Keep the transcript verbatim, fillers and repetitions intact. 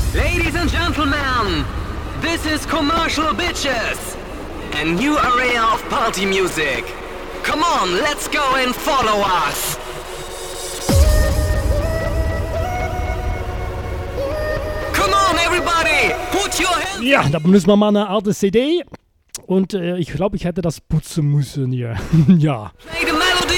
Ladies and gentlemen, this is Commercial Bitches, a new area of party music. Come on, let's go and follow us. Come on, everybody, put your hands. Ja, da müssen wir mal eine Art C D. Und äh, ich glaube, ich hätte das putzen müssen hier. Ja. Play